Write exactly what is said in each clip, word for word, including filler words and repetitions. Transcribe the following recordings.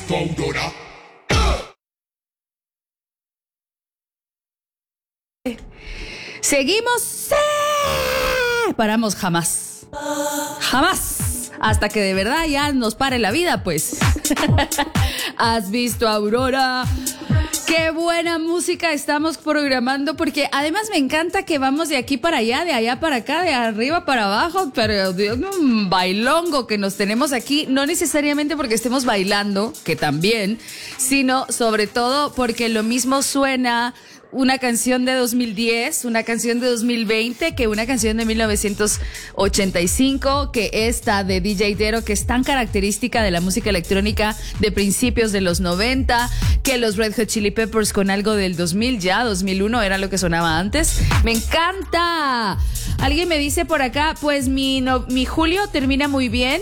tu Aurora. Seguimos. ¡Sí! Paramos jamás. Jamás. Hasta que de verdad ya nos pare la vida, pues. ¿Has visto Aurora? Qué buena música estamos programando, porque además me encanta que vamos de aquí para allá, de allá para acá, de arriba para abajo, pero de un bailongo que nos tenemos aquí, no necesariamente porque estemos bailando, que también, sino sobre todo porque lo mismo suena una canción de dos mil diez, una canción de dos mil veinte, que una canción de mil novecientos ochenta y cinco, que esta de D J Dero, que es tan característica de la música electrónica de principios de los noventa, que los Red Hot Chili Peppers con algo del dos mil, ya dos mil uno era lo que sonaba antes. ¡Me encanta! Alguien me dice por acá, pues mi, no, mi julio termina muy bien.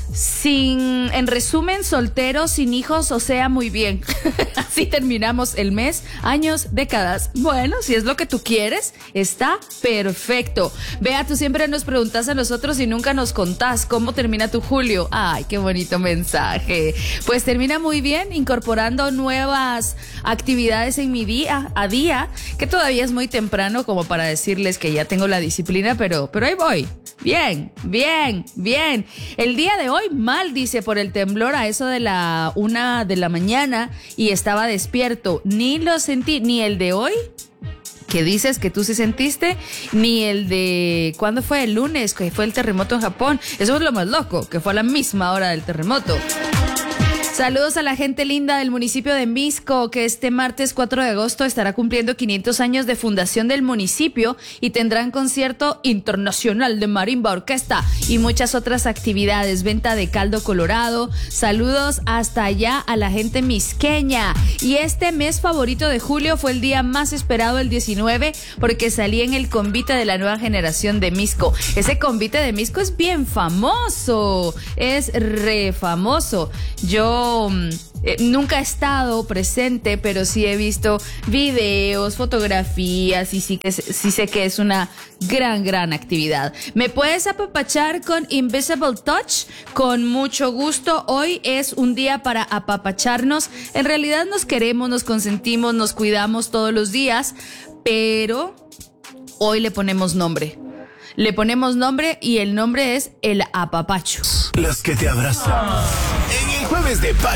Sin, en resumen, soltero, sin hijos, o sea, muy bien. Así terminamos el mes, años, décadas. Bueno, si es lo que tú quieres, está perfecto. Vea, tú siempre nos preguntas a nosotros y nunca nos contás cómo termina tu julio. Ay, qué bonito mensaje. Pues termina muy bien, incorporando nuevas actividades en mi día a día, que todavía es muy temprano como para decirles que ya tengo la disciplina, pero, pero ahí voy. Bien, bien, bien. El día de hoy mal, dice, por el temblor a eso de la una de la mañana y estaba despierto. Ni lo sentí, ni el de hoy, que dices que tú sí sentiste, ni el de, ¿cuándo fue? El lunes, que fue el terremoto en Japón. Eso es lo más loco, que fue a la misma hora del terremoto. Saludos a la gente linda del municipio de Misco, que este martes cuatro de agosto estará cumpliendo quinientos años de fundación del municipio y tendrán concierto internacional de marimba orquesta y muchas otras actividades, venta de caldo colorado. Saludos hasta allá a la gente misqueña. Y este mes favorito de julio fue el día más esperado, el diecinueve, porque salí en el convite de la nueva generación de Misco. Ese convite de Misco es bien famoso, es re famoso. Yo Eh, nunca he estado presente, pero sí he visto videos, fotografías y sí, que, sí sé que es una gran, gran actividad. ¿Me puedes apapachar con Invisible Touch? Con mucho gusto. Hoy es un día para apapacharnos. En realidad nos queremos, nos consentimos, nos cuidamos todos los días, pero hoy le ponemos nombre. Le ponemos nombre y el nombre es el apapacho. Las que te abrazan. En el jueves de Pacho